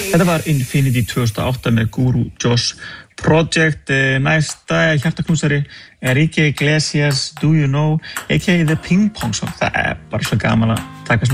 Þetta var Infinity 2008 með Guru Josh Project. Næsta hjartaknúsari Enrique Iglesias, Do You Know, a.k.a. The Ping Pong Song. Það bara svo gaman að taka smá